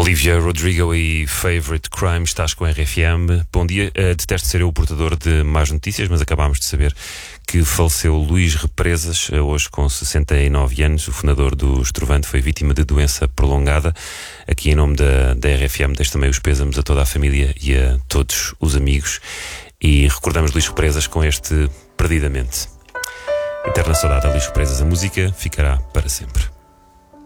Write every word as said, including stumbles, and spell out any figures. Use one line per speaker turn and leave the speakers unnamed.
Olivia Rodrigo e Favorite Crime, estás com a R F M. Bom dia, uh, detesto ser eu o portador de más notícias, mas acabámos de saber que faleceu Luís Represas, uh, hoje com sessenta e nove anos. O fundador do Estrovante foi vítima de doença prolongada. Aqui em nome da, da R F M deixo também os pêsames a toda a família e a todos os amigos. E recordamos Luís Represas com este Perdidamente. Eterna saudade a Luís Represas, a música ficará para sempre.